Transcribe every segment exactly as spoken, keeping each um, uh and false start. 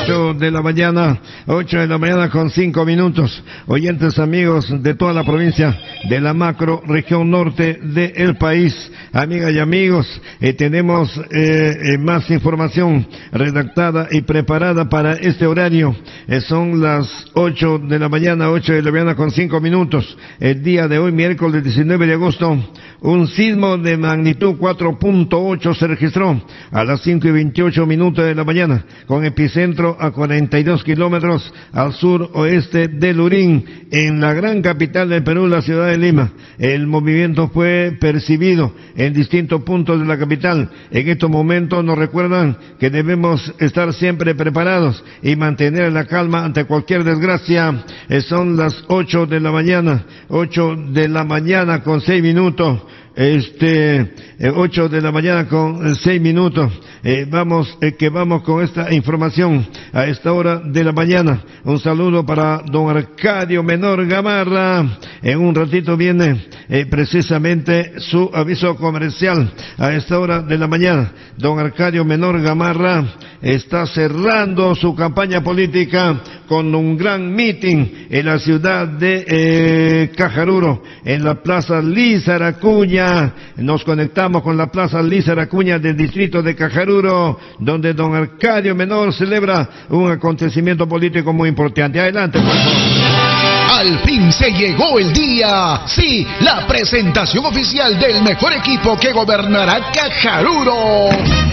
ocho de la mañana, ocho de la mañana con cinco minutos. Oyentes amigos de toda la provincia de la macro región norte del país, amigas y amigos, eh, tenemos eh, eh, más información redactada y preparada para este horario. Eh, son las ocho de la mañana, ocho de la mañana con cinco minutos. El día de hoy, miércoles diecinueve de agosto, un sismo de magnitud cuatro punto ocho se registró a las cinco y veintiocho minutos de la mañana, con epicentro a cuarenta y dos kilómetros al sur-oeste de Lurín, en la gran capital del Perú, la ciudad de Lima. El movimiento fue percibido en distintos puntos de la capital. En estos momentos nos recuerdan que debemos estar siempre preparados y mantener la calma ante cualquier desgracia. Eh, son las ocho de la mañana, ocho de la mañana con seis minutos. Este, eh, ocho de la mañana con eh, seis minutos. Eh, vamos, eh, que vamos con esta información a esta hora de la mañana. Un saludo para don Arcadio Menor Gamarra. En un ratito viene eh, precisamente su aviso comercial a esta hora de la mañana. Don Arcadio Menor Gamarra está cerrando su campaña política con un gran meeting en la ciudad de eh, Cajaruro, en la Plaza Lizar Acuña. Nos conectamos con la Plaza Lizar Acuña del distrito de Cajaruro, donde don Arcadio Menor celebra un acontecimiento político muy importante. Adelante, por favor. Al fin se llegó el día. Sí, la presentación oficial del mejor equipo que gobernará Cajaruro.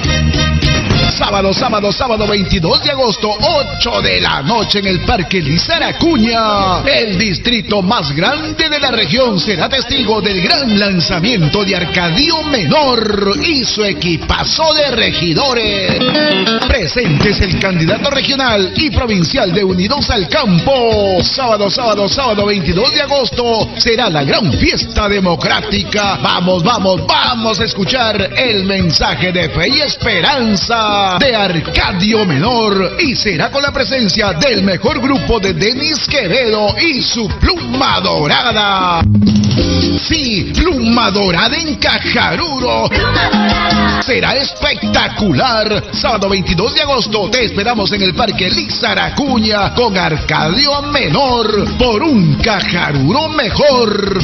Sábado, sábado, sábado veintidós de agosto, ocho de la noche en el Parque Lizar Acuña. El distrito más grande de la región será testigo del gran lanzamiento de Arcadio Menor y su equipazo de regidores. Presentes el candidato regional y provincial de Unidos al Campo. Sábado, sábado, sábado veintidós de agosto será la gran fiesta democrática. Vamos, vamos, vamos a escuchar el mensaje de fe y esperanza de Arcadio Menor, y será con la presencia del mejor grupo de Denis Quevedo y su Pluma Dorada. Sí, Pluma Dorada en Cajaruro. Será espectacular. Sábado veintidós de agosto te esperamos en el Parque Lizar Acuña con Arcadio Menor por un Cajaruro mejor.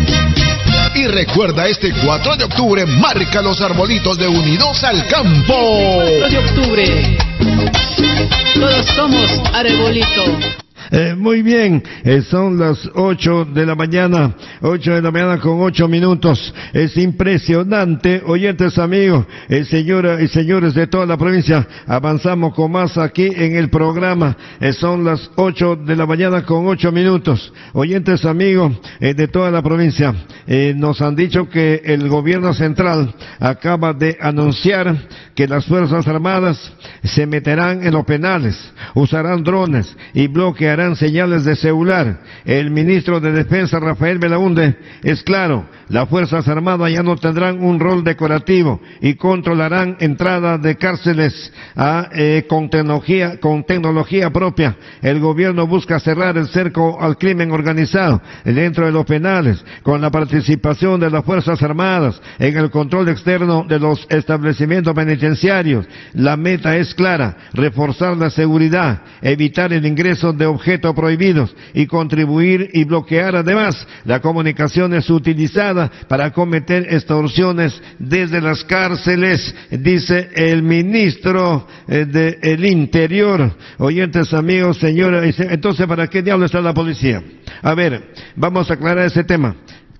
Y recuerda, este cuatro de octubre marca los arbolitos de Unidos al Campo. cuatro de octubre, todos somos arbolito. Eh, muy bien, eh, son las ocho de la mañana, ocho de la mañana con ocho minutos. Es impresionante, oyentes amigos, eh, señoras y señores de toda la provincia. Avanzamos con más aquí en el programa. Eh, son las ocho de la mañana con ocho minutos. Oyentes amigos eh, de toda la provincia, eh, nos han dicho que el gobierno central acaba de anunciar que las Fuerzas Armadas se meterán en los penales, usarán drones y bloquearán señales de celular. El ministro de Defensa, Rafael Belaúnde, es claro: las Fuerzas Armadas ya no tendrán un rol decorativo y controlarán entrada de cárceles a, eh, con tecnología, con tecnología propia. El gobierno busca cerrar el cerco al crimen organizado dentro de los penales, con la participación de las Fuerzas Armadas en el control externo de los establecimientos penitenciarios. La meta es clara: reforzar la seguridad, evitar el ingreso de objetos prohibidos y contribuir y bloquear además las comunicaciones utilizadas para cometer extorsiones desde las cárceles, dice el ministro eh, del Interior. Oyentes amigos, señores, entonces, ¿para qué diablo está la policía? A ver, vamos a aclarar ese tema.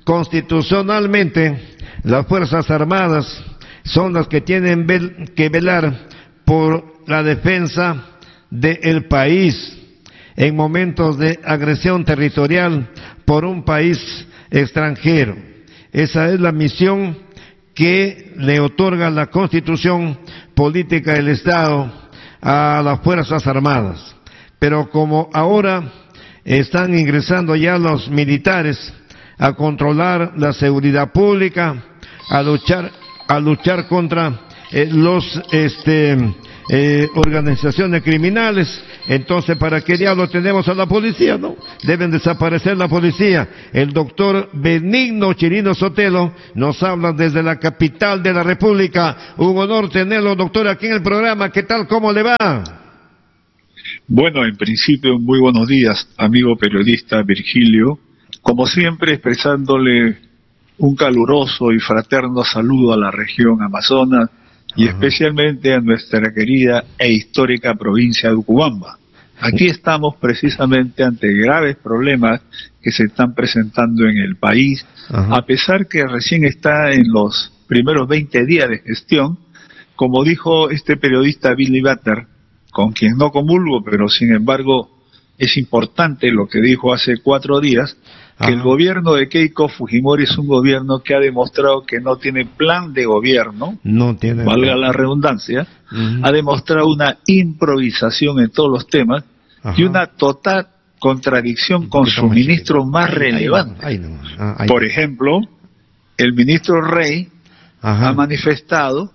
Constitucionalmente, las Fuerzas Armadas son las que tienen vel- que velar por la defensa del país en momentos de agresión territorial por un país extranjero. Esa es la misión que le otorga la Constitución Política del Estado a las Fuerzas Armadas. Pero como ahora están ingresando ya los militares a controlar la seguridad pública, a luchar, a luchar contra eh, los, este, eh, organizaciones criminales, entonces, ¿para qué diablos tenemos a la policía, no? Deben desaparecer la policía. El doctor Benigno Chirino Sotelo nos habla desde la capital de la República. Un honor tenerlo, doctor, aquí en el programa. ¿Qué tal? ¿Cómo le va? Bueno, en principio, muy buenos días, amigo periodista Virgilio. Como siempre, expresándole un caluroso y fraterno saludo a la región Amazonas y uh-huh. especialmente a nuestra querida e histórica provincia de Urubamba. Aquí estamos precisamente ante graves problemas que se están presentando en el país, uh-huh. a pesar que recién está en los primeros veinte días de gestión, como dijo este periodista Billy Butter, con quien no comulgo, pero sin embargo es importante lo que dijo hace cuatro días, que Ajá. el gobierno de Keiko Fujimori es un gobierno que ha demostrado que no tiene plan de gobierno, no tiene valga plan. la redundancia, uh-huh. ha demostrado una improvisación en todos los temas Ajá. y una total contradicción con sus ministros más relevantes. Ahí no, ahí no. Ah, ahí. Por ejemplo, el ministro Rey Ajá. ha manifestado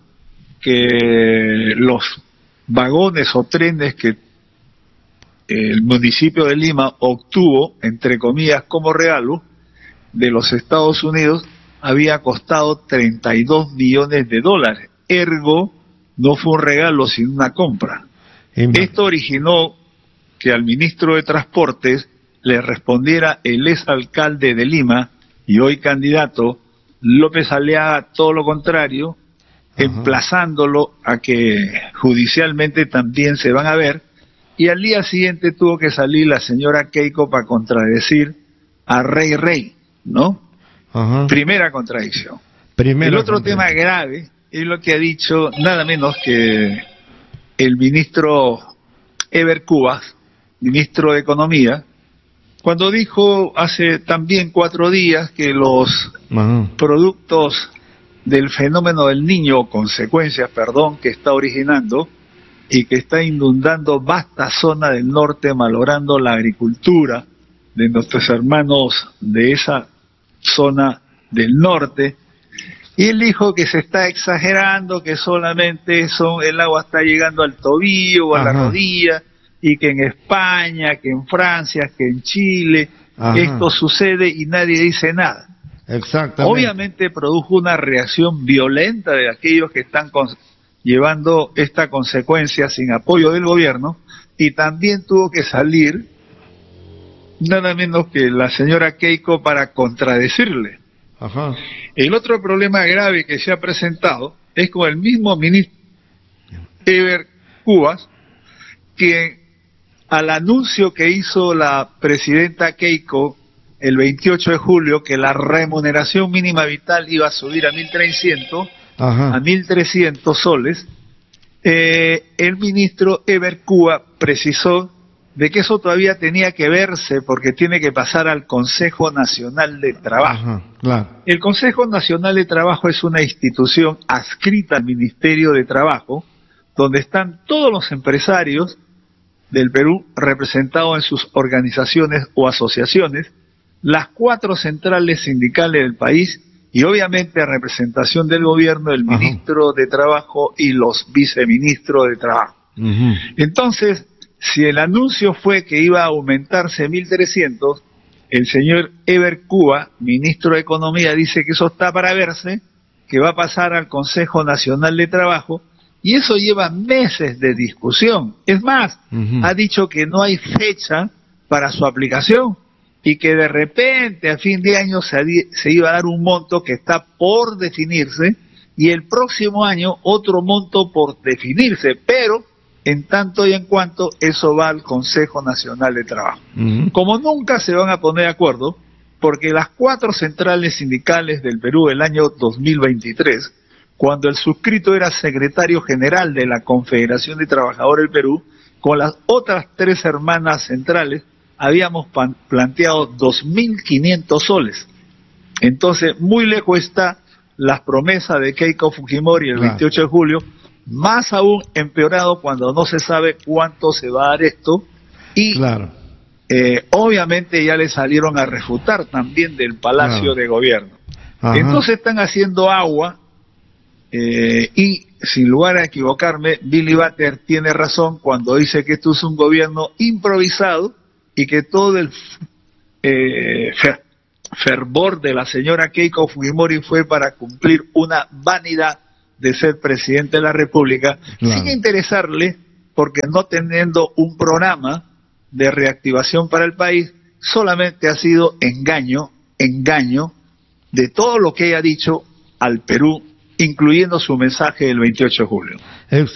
que los vagones o trenes que el municipio de Lima obtuvo, entre comillas, como regalo de los Estados Unidos, había costado treinta y dos millones de dólares. Ergo, no fue un regalo, sino una compra. Esto originó que al ministro de Transportes le respondiera el exalcalde de Lima y hoy candidato López Aliaga todo lo contrario, Ajá. emplazándolo a que judicialmente también se van a ver, y al día siguiente tuvo que salir la señora Keiko para contradecir a Rey Rey, ¿no? Ajá. Primera contradicción. Primera el otro tema grave es lo que ha dicho nada menos que el ministro Ever Cubas, ministro de Economía, cuando dijo hace también cuatro días que los Ajá. productos del fenómeno del Niño, consecuencias, perdón, que está originando y que está inundando vasta zona del norte, malogrando la agricultura de nuestros hermanos de esa zona del norte. Y él dijo que se está exagerando, que solamente son, el agua está llegando al tobillo o a Ajá. la rodilla, y que en España, que en Francia, que en Chile, Ajá. esto sucede y nadie dice nada. Exactamente. Obviamente produjo una reacción violenta de aquellos que están con, llevando esta consecuencia sin apoyo del gobierno, y también tuvo que salir nada menos que la señora Keiko para contradecirle. Ajá. El otro problema grave que se ha presentado es con el mismo ministro Ever Cubas, que al anuncio que hizo la presidenta Keiko el veintiocho de julio, que la remuneración mínima vital iba a subir a mil trescientos, Ajá. a mil trescientos soles, eh, el ministro Ever Cubas precisó de que eso todavía tenía que verse porque tiene que pasar al Consejo Nacional de Trabajo. Ajá, claro. El Consejo Nacional de Trabajo es una institución adscrita al Ministerio de Trabajo, donde están todos los empresarios del Perú representados en sus organizaciones o asociaciones, las cuatro centrales sindicales del país y obviamente a representación del gobierno, el ministro Ajá. de Trabajo y los viceministros de Trabajo. Uh-huh. Entonces, si el anuncio fue que iba a aumentarse mil trescientos, el señor Ever Cubas, ministro de Economía, dice que eso está para verse, que va a pasar al Consejo Nacional de Trabajo, y eso lleva meses de discusión. Es más, uh-huh. ha dicho que no hay fecha para su aplicación, y que de repente a fin de año se, se iba a dar un monto que está por definirse, y el próximo año otro monto por definirse, pero en tanto y en cuanto eso va al Consejo Nacional de Trabajo. Uh-huh. Como nunca se van a poner de acuerdo, porque las cuatro centrales sindicales del Perú el año dos mil veintitrés, cuando el suscrito era secretario general de la Confederación de Trabajadores del Perú, con las otras tres hermanas centrales, habíamos pan, planteado dos mil quinientos soles. Entonces, muy lejos está las promesas de Keiko Fujimori el claro. veintiocho de julio, más aún empeorado cuando no se sabe cuánto se va a dar esto, y claro. eh, obviamente ya le salieron a refutar también del Palacio claro. de Gobierno. Ajá. Entonces están haciendo agua, eh, y sin lugar a equivocarme, Billy Butter tiene razón cuando dice que esto es un gobierno improvisado y que todo el eh, fer fervor de la señora Keiko Fujimori fue para cumplir una vanidad de ser presidente de la República, claro. sin interesarle porque no teniendo un programa de reactivación para el país, solamente ha sido engaño, engaño de todo lo que ella ha dicho al Perú, incluyendo su mensaje del veintiocho de julio.